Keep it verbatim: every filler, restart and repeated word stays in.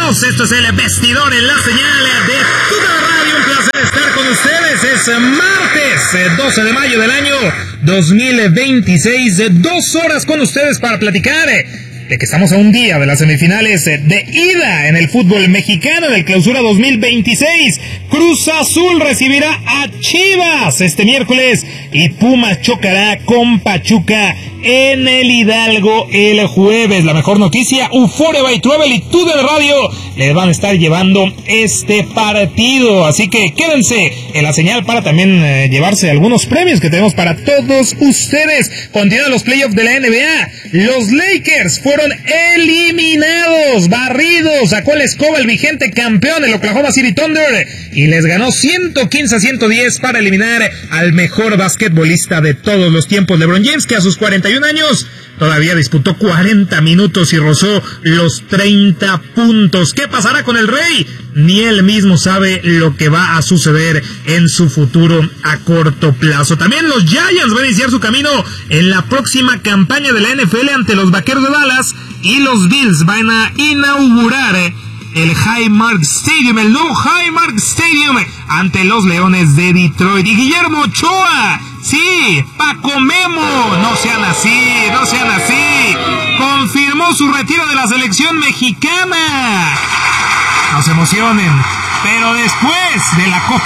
Bienvenidos, esto es el Vestidor en la señal de Tuca Radio. Un placer estar con ustedes. Es martes doce de mayo del año dos mil veintiséis. Dos horas con ustedes para platicar de que estamos a un día de las semifinales de ida en el fútbol mexicano del Clausura dos mil veintiséis. Cruz Azul recibirá a Chivas este miércoles y Pumas chocará con Pachuca en el Hidalgo el jueves. La mejor noticia, Euforia by Travel y Tú de Radio les van a estar llevando este partido, así que quédense en la señal para también eh, llevarse algunos premios que tenemos para todos ustedes. Continúan los playoffs de la N B A. Los Lakers fueron eliminados, barridos, sacó la escoba el vigente campeón, el Oklahoma City Thunder, y les ganó ciento quince a ciento diez para eliminar al mejor basquetbolista de todos los tiempos, LeBron James, que a sus cuarenta y un años todavía disputó cuarenta minutos y rozó los treinta puntos. ¿Qué pasará con el Rey? Ni él mismo sabe lo que va a suceder en su futuro a corto plazo. También los Giants van a iniciar su camino en la próxima campaña de la N F L ante los Vaqueros de Dallas, y los Bills van a inaugurar el Highmark Stadium, el nuevo Highmark Stadium ante los Leones de Detroit. Y Guillermo Ochoa, sí, Paco Memo, no sean así, no sean así, confirmó su retiro de la selección mexicana. No se emocionen, pero después de la Copa